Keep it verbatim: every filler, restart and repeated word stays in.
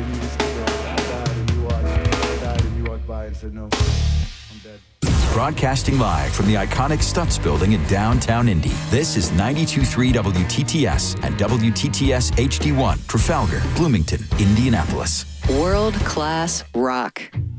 need to stick around. I died and you watched. I died and you walked by and said, no, I'm dead. Broadcasting live from the iconic Stutz Building in downtown Indy. This is ninety-two point three W T T S and W T T S H D one, Trafalgar, Bloomington, Indianapolis. World-class rock.